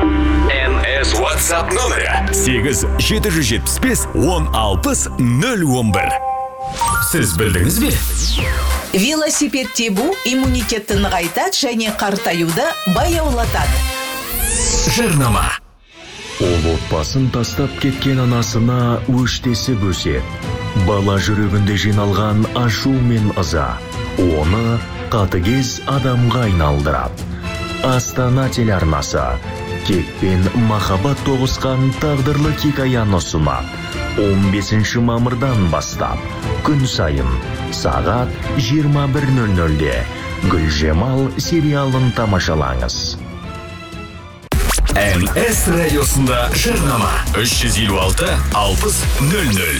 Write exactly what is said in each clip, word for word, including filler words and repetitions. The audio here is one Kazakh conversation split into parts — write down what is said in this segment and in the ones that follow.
эн эс WhatsApp нөмірі сегіз жеті жүз жетпіс бес он алпыс нөл он бір. Сіз білдіңіз бе? Велосипед тебу иммунитетті нығайтады және қартаюды баяулатады. Жарнама. Ол отбасын тастап кеткен анасына өштесіп өсет. Бала жүрегінде жиналған ашу мен ыза оны қатыгез адамға айналдырады. Астана телеарнасы кек пен махаббат тоғысқан тағдырлы хикаяны ұсынады. он бесінші мамырдан бастап күн сайын сағат жиырма бір нөл нөлде Гүлжемал сериалын тамашалаңыз. эн эс радиосында жарнама үш жүз елу алты алпыс нөл нөл.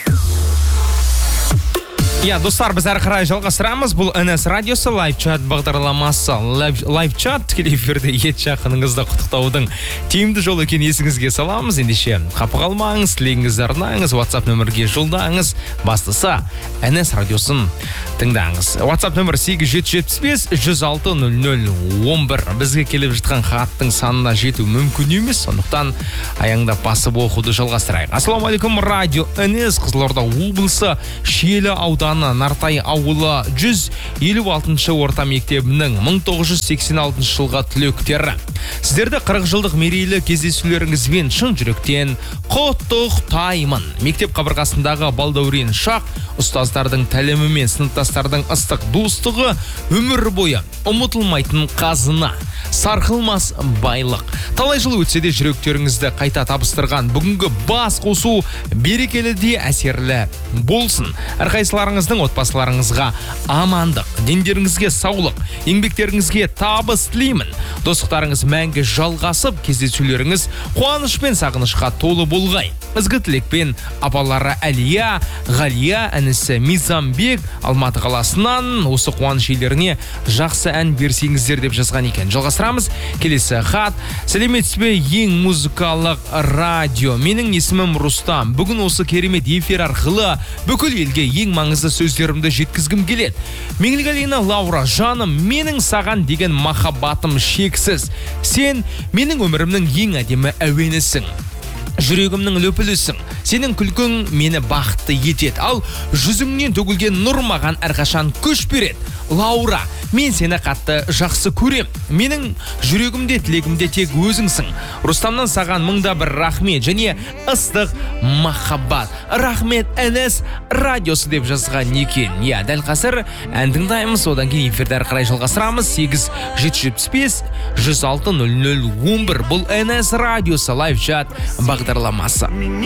Я, достар, біз әрі қарай жалғастырамыз. Бұл эн эс радиосы лайв-чат бағдарламасы. Лайв-чат тікелей эфирде ет жақыныңызды құттықтаудың тиімді жол екен есіңізге саламыз. Ендеше қапы қалмаңыз, тілегіңізді арнаңыз, WhatsApp нөмірге жолдаңыз. Бастысы эн эс радиосын тыңдаңыз. WhatsApp нөмір сегіз жеті жетпіс бес жүз алты нөл нөл он бір. Бізге келіп жатқан хаттың санына жету мүмкін емес, сондықтан аяңдап басып оқуды жалғастырайық. Ассалаумағалейкум, радио эн эс Қызылорда облысы Шиелі ауданы Нартай ауылы жүз елу алтыншы орта мектебінің мың тоғыз жүз сексен алтыншы жылға түлектері. Сіздерді қырық жылдық мерейлі кездесулеріңізбен шын жүректен құттықтаймын. Мектеп қабырғасындағы балдәурен шақ, ұстаздардың тәлімі мен сыныптастардың ыстық достығы өмір бойы ұмытылмайтын қазына, сарқылмас байлық. Талай жыл өтсе де жүректеріңізді қайта табыстырған бүгінгі бас қосу берекелі де әсерлі болсын. Әрқайсыларыңыздың отбасыларыңызға амандық, дендеріңізге саулық, еңбектеріңізге табыс тілеймін. Достықтарыңыз мәңгі жалғасып, кездесулеріңіз қуаныш пен сағынышқа толы болғай. Ізгі тілекпен апалары Әлия, Ғалия, інісі Мизамбек Алматы қаласынан осы қуаныш иелеріне жақсы ән берсеңіздер деп жазған екен. Жалғастырамыз. Келесі хат. Сәлеметсіз бе, ең музыкалық радио. Менің есімім Рустам. Бүгін осы керемет эфир арқылы бүкіл елге ең маңызды сөздерімді жеткізгім келеді. Меңлігалина Лаура, жаным, менің саған деген махаббатым шексіз. Сен менің өмірімнің ең әдемі әуенісің. Жүрегімнің лөпілісің. Сенің күлкің мені бақытты етеді. Ал жүзіңнен төгілген нұр маған әрқашан күш береді. Лаура, мен сені қатты жақсы көрем. Менің жүрегімде, тілегімде тек өзіңсің. Рустамнан саған мыңда бір рахмет және ыстық махаббат. Рахмет эн эс радиосы деп жазған екен. Я, дәл қазір ән тыңдаймыз, одан кейін эфирді әрі қарай жалғастырамыз. сегіз жеті жетпіс бес жүз алты нөл нөл он бір. Бұл эн эс радиосы лайв-чат бағдарламасы.